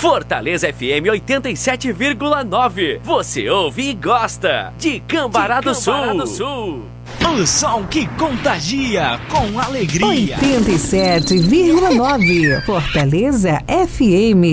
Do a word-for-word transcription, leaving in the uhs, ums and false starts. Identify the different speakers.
Speaker 1: Fortaleza F M oitenta e sete vírgula nove. Você ouve e gosta de Cambará do Sul. do Sul.
Speaker 2: O som que contagia com alegria.
Speaker 3: oitenta e sete vírgula nove. Fortaleza F M.